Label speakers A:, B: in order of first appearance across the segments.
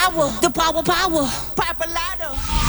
A: Papalado.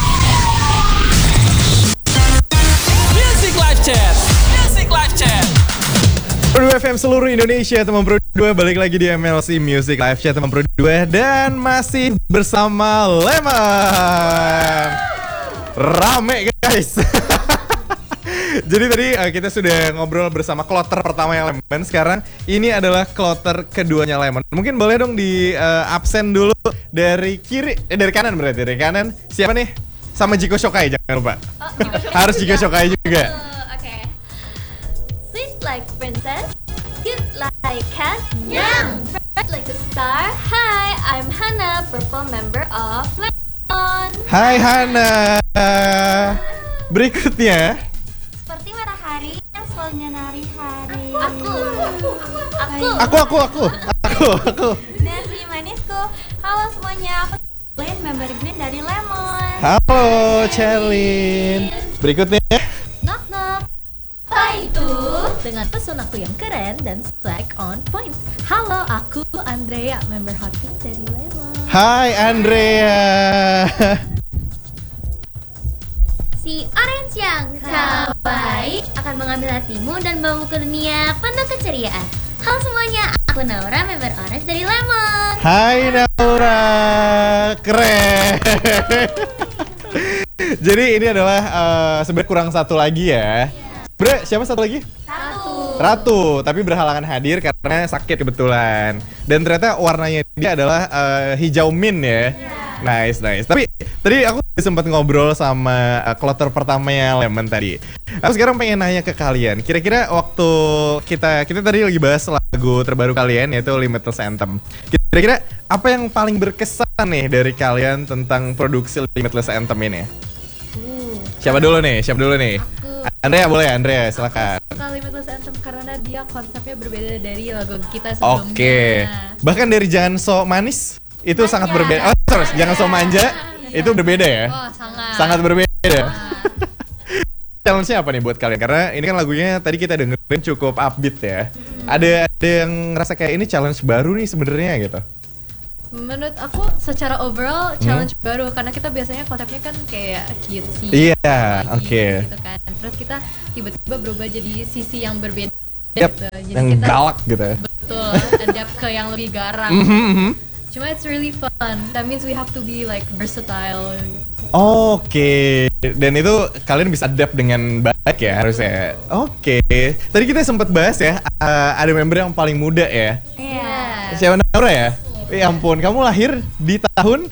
B: Music Live Chat. Music Live Chat.
C: Pro 2 FM seluruh Indonesia, teman Pro 2 balik lagi di MLC Music Live Chat teman Pro 2 dan masih bersama Lemon. Rame guys. Jadi tadi kita sudah ngobrol bersama kloter pertama yang Lemon. Sekarang ini adalah kloter keduanya Lemon. Mungkin boleh dong di absen dulu dari kiri, dari kanan berarti. Dari kanan siapa nih? Sama Jiko Shokai jangan lupa. Harus Jiko Shokai juga.
D: Okay. Sweet like princess, cute like cat, young, bright like a star. Hi, I'm Hana, purple member of Lemon.
C: Hai Hana. Berikutnya
D: Seperti matahari yang selalu menyinari hari. Aku. Nasi manisku. Halo semuanya, aku Lin, member green dari Lemon.
C: halo Celin. Berikutnya
D: Knock knock. Apa itu? Dengan pesonaku yang keren dan swag on point. Halo, aku Andrea, member hot pink dari Lemon.
C: Hai Andrea.
D: Si orange yang kawaii akan mengambil hatimu dan membawamu ke dunia penuh keceriaan. Halo semuanya, aku Naura, member orange dari Lemon.
C: Hai Naura. Keren. Jadi ini adalah sebenarnya kurang satu lagi ya. Bre, siapa satu lagi? Ratu, tapi berhalangan hadir karena sakit kebetulan. Dan ternyata warnanya dia adalah hijau mint ya. Nice. Tapi tadi aku sempat ngobrol sama kloter pertamanya Lemon tadi. Aku sekarang pengen nanya ke kalian. Kira-kira waktu kita tadi lagi bahas lagu terbaru kalian yaitu Limitless Anthem. Kira-kira apa yang paling berkesan nih dari kalian tentang produksi Limitless Anthem ini? Siapa dulu nih? Andrea boleh, Andrea silakan.
E: Suka Limitless Anthem karena dia konsepnya berbeda dari lagu kita sebelumnya.
C: Oke. Bahkan dari Jangan So Manis itu sangat berbeda. Oh, terus Jangan So Manja itu berbeda ya?
E: Oh,
C: Sangat berbeda. Challenge-nya apa nih buat kalian? Karena ini kan lagunya tadi kita dengerin cukup upbeat ya. Ada yang ngerasa kayak ini challenge baru nih sebenarnya gitu.
E: Menurut aku secara overall challenge baru karena kita biasanya konsepnya kan kayak cutesy.
C: Iya, oke.
E: Gitu kan. Terus kita tiba-tiba berubah jadi sisi yang berbeda
C: Yep,
E: gitu. Jadi
C: yang
E: kita
C: galak gitu ya.
E: betul adapt ke yang lebih garang. Cuma it's really fun. That means we have to be like versatile.
C: Oke, dan itu kalian bisa adapt dengan baik ya harusnya. Oke, tadi kita sempat bahas ya, ada member yang paling muda ya.
D: Iya.
C: Siapa Naura ya? Ya ampun, kamu lahir di tahun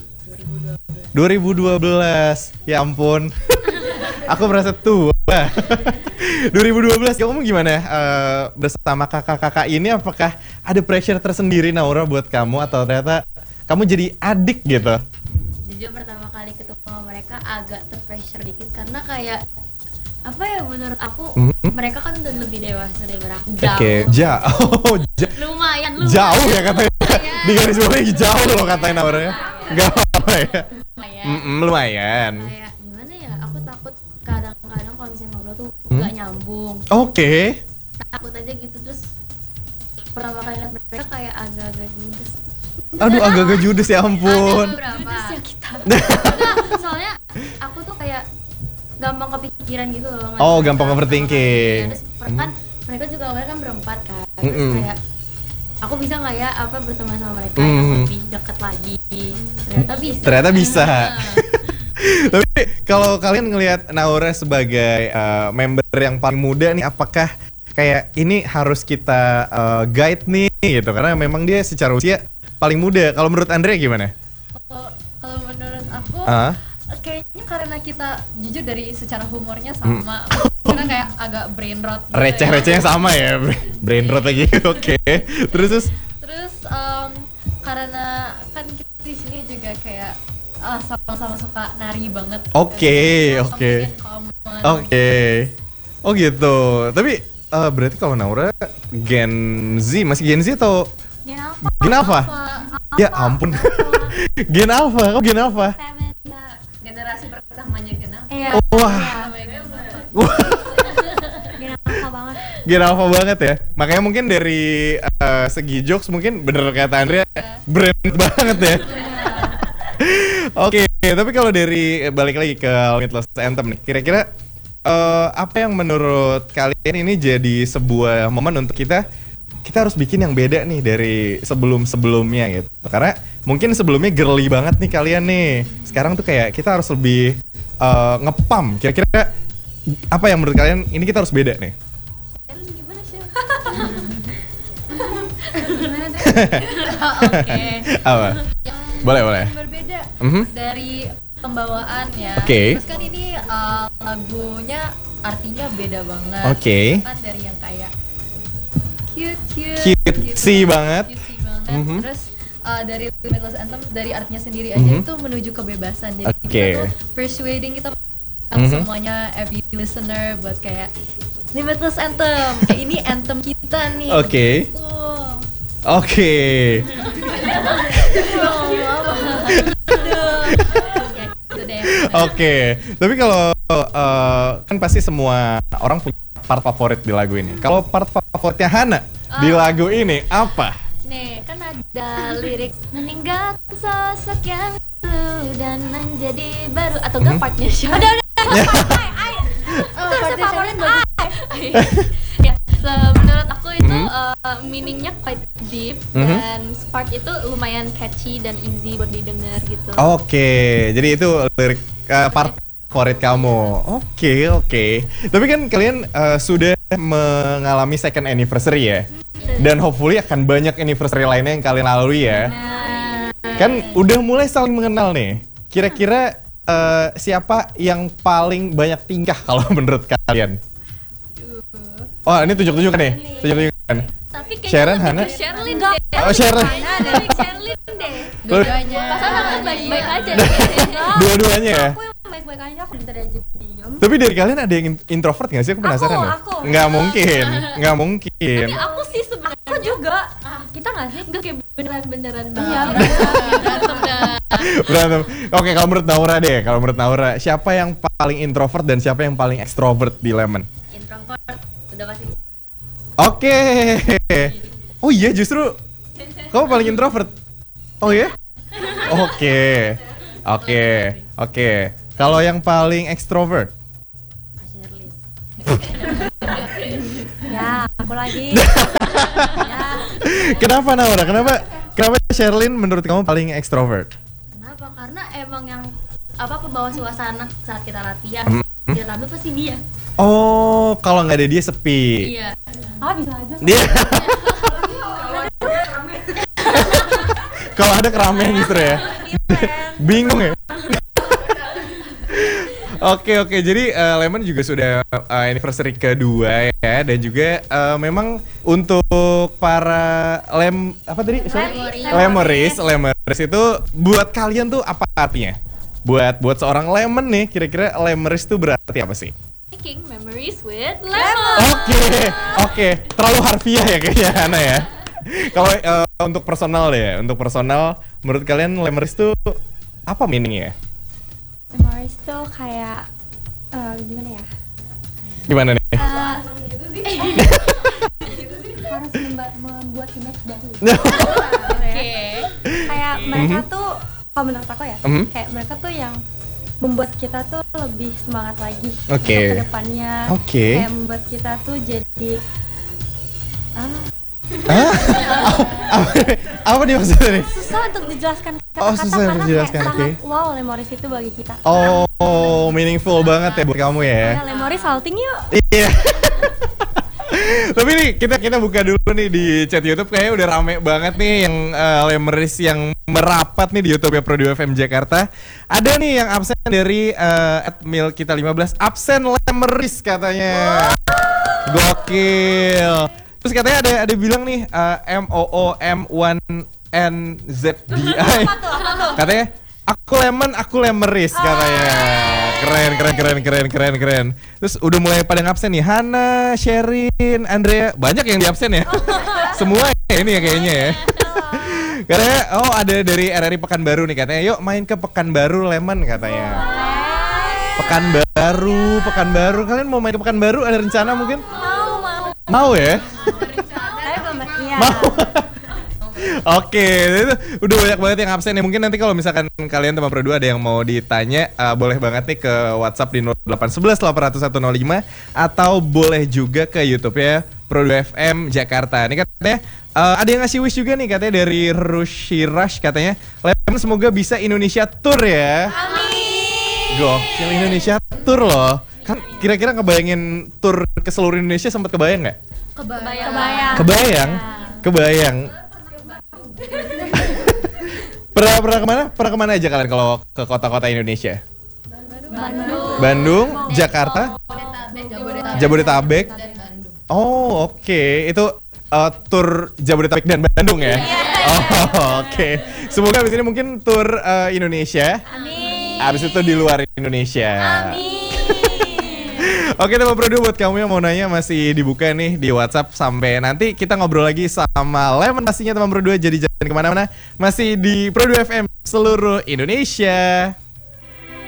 C: 2012. Ya ampun. Aku merasa tua. 2012, kamu gimana bersama kakak-kakak ini? Apakah ada pressure tersendiri Naura buat kamu atau ternyata kamu jadi adik gitu?
D: Jujur pertama kali ketemu sama mereka agak terpressure dikit karena kayak apa ya, menurut aku mereka kan udah lebih dewasa daripada aku.
C: Oke,
D: Lumayan.
C: jauh ya katanya. Di garis bawah jauh loh katanya Naura ya. Gak apa-apa ya. Lumayan.
D: Kayak gimana ya, aku takut kadang-kadang kalau misalnya ngobrol tuh nggak nyambung.
C: Oke.
D: Takut aja gitu, terus pertama kali lihat mereka kayak agak-agak judes.
C: Aduh, agak-agak judes ya ampun.
D: Ada beberapa. Enggak, soalnya aku tuh kayak gampang kepikiran gitu loh.
C: Oh, gampang overthinking.
D: Terus kan mereka juga awalnya kan berempat kan. Terus kayak aku bisa nggak ya apa berteman sama mereka yang lebih dekat lagi. Ternyata bisa.
C: Tapi kalau kalian ngelihat Naura sebagai member yang paling muda nih, apakah kayak ini harus kita guide nih gitu? Karena memang dia secara usia paling muda. Kalau menurut Andrea gimana?
E: Kalau menurut aku kayaknya karena kita jujur dari secara humornya sama. Kita kayak agak brain rot gitu.
C: Receh-recehnya sama ya. Brain rot lagi. Oke. Terus
E: karena kan kita di sini juga kayak sama-sama suka nari banget.
C: Oke.
E: Common.
C: Oh gitu. Tapi berarti kalau Naura Gen Z, masih Gen Z atau Gen Alpha? Ya ampun. Gen Alpha, kamu Gen Alpha?
E: Generasi pertamanya kenal.
D: Iya.
C: Wah. Gen Alpha banget ya. Makanya mungkin dari segi jokes mungkin bener kata Andrea brand banget ya. Oke, tapi kalau dari balik lagi ke Limitless Anthem nih, kira-kira apa yang menurut kalian ini jadi sebuah momen untuk kita harus bikin yang beda nih dari sebelum-sebelumnya gitu. Karena mungkin sebelumnya girly banget nih kalian nih. Sekarang tuh kayak kita harus lebih ngepam. Kira-kira apa yang menurut kalian ini kita harus beda nih?
D: Gimana sih?
E: Oke.
C: Apa? Boleh.
E: Yang berbeda dari pembawaan ya.
C: Oke.
E: Terus kan ini lagunya artinya beda banget.
C: Oke.
E: Kan dari yang kayak cute
C: Cutesy banget.
E: Terus dari Limitless Anthem dari artinya sendiri aja itu menuju kebebasan. Jadi kita tuh persuading kita semuanya every listener buat kayak Limitless Anthem. Kayak ini anthem kita nih.
C: Oke. Oke. Oke. Tapi kalau kan pasti semua orang punya part favorit di lagu ini. Kalau part favoritnya Hana di lagu ini apa?
D: Nih, kan ada lirik meninggalkan sosok yang dulu dan menjadi baru atau enggak partnya siapa? Udah. Partnya favorit ya, menurut aku itu meaningnya quite deep dan part itu lumayan catchy dan easy buat didengar gitu.
C: Oke, jadi itu lirik part favorit kamu. Oke. Tapi kan kalian sudah mengalami second anniversary ya. Dan hopefully akan banyak anniversary lainnya yang kalian lalui ya. Kan udah mulai saling mengenal nih. Kira-kira siapa yang paling banyak tingkah kalau menurut kalian? Oh, ini tunjuk-tunjukkan nih. Tunjuk-tunjukkan.
D: Tapi
C: Sharon,
D: kayaknya
C: Hana?
D: Sherlyn deh.
C: Oh, Sharon.
D: Dari Sherlyn deh.
E: Dua-duanya.
D: Pasangan baik-baik aja.
C: Dua-duanya ya?
D: Aku yang baik-baik aja, aku bentar aja diem.
C: Tapi dari kalian ada yang introvert gak sih? Aku penasaran ya.
D: Aku.
C: Nggak mungkin.
D: Tapi aku sih sebenarnya. Aku juga. Kita nggak sih? Nggak kayak beneran banget. Iya. Berantem dah.
C: Berantem. Oke, kalau menurut Naura deh. Kalau menurut Naura, siapa yang paling introvert dan siapa yang paling extrovert di Lemon?
D: Introvert. Udah pasti.
C: Oke. Oh iya, justru kamu paling introvert. Oh iya? Oke. Kalau yang paling extrovert?
D: Ya, aku lagi.
C: Kenapa Naura? Kenapa Sherlyn menurut kamu paling extrovert?
D: Kenapa? Karena emang yang pembawa suasana saat kita latihan. Dia rame pasti dia.
C: Oh, kalau nggak ada dia sepi.
D: Iya. Bisa aja.
C: Dia. Kalau ada keramaian justru ya. Bingung ya. Oke, jadi Lemon juga sudah anniversary kedua ya, dan juga memang untuk para Lemeris itu buat kalian tuh apa artinya? Buat seorang Lemon nih, kira-kira Lemeris tuh berarti apa sih?
D: Making memories with Lemon.
C: Oke. Terlalu harfiah ya kayaknya Hana ya. Kalau untuk personal menurut kalian Lemeris tuh apa meaningnya?
A: Memories tuh kayak gimana ya?
C: Gimana nih?
A: Harus membuat image baru.
D: Oke.
A: Kayak mereka tuh, kalau menurut aku ya, kayak mereka tuh yang membuat kita tuh lebih semangat lagi untuk ke depannya. Kayak membuat kita tuh jadi
C: apa nih maksudnya nih?
A: susah untuk dijelaskan
C: Susah untuk dijelaskan,
A: kayak
C: oke.
A: sangat wow Lemoris itu bagi kita.
C: Oh, meaningful banget ya buat kamu ya.
A: Nah, Lemoris salting yuk.
C: Iya. Tapi nih kita buka dulu nih di chat YouTube, kayaknya udah rame banget nih yang Lemeris yang merapat nih di YouTube ya Pro2 FM Jakarta. Ada nih yang absen dari @milkita15, absen Lemeris katanya. Gokil. Terus katanya ada bilang nih MOOM1NZDI. Katanya aku Lemeris katanya. Keren. Terus udah mulai pada ngabsen nih, Hana, Sherin, Andrea, banyak yang di absen ya. Semua ya ini ya kayaknya ya. Katanya ada dari RRI Pekanbaru nih, katanya yuk main ke Pekanbaru Lemon katanya. Pekanbaru. Kalian mau main ke Pekanbaru, ada rencana mungkin? Mau ya?
A: Saya belum
C: Mau. Oke, itu udah banyak banget yang absen ya. Mungkin nanti kalau misalkan kalian teman Pro 2 ada yang mau ditanya, boleh banget nih ke WhatsApp di 0811 801 105 atau boleh juga ke YouTube ya Pro 2 FM Jakarta. Ini katanya ada yang ngasih wish juga nih katanya dari Rushirash katanya. Lemon semoga bisa Indonesia Tour ya. Amin. Gokil, Indonesia Tour loh. Kan kira-kira ngebayangin tour ke seluruh Indonesia sempat kebayang nggak? Kebayang. Pernah kemana? Pernah kemana aja kalian kalau ke kota-kota Indonesia? Bandung, Jakarta, Jabodetabek. Oh, oke. Itu tur Jabodetabek dan Bandung ya? Oh, oke. Semoga abis ini mungkin tur Indonesia. Amin. Abis itu di luar Indonesia. Amin. Oke teman Pro 2, buat kamu yang mau nanya masih dibuka nih di WhatsApp. Sampai nanti kita ngobrol lagi sama Lemon pastinya teman Pro 2. Jadi jangan kemana-mana, masih di Pro 2 FM seluruh Indonesia.